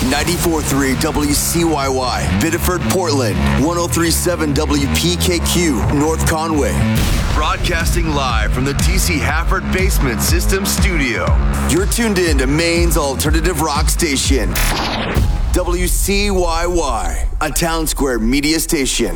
94.3 WCYY, Biddeford, Portland. 103.7 WPKQ, North Conway. Broadcasting live from the TC Hafford Basement System Studio. You're tuned in to Maine's alternative rock station. WCYY, a Town Square media station.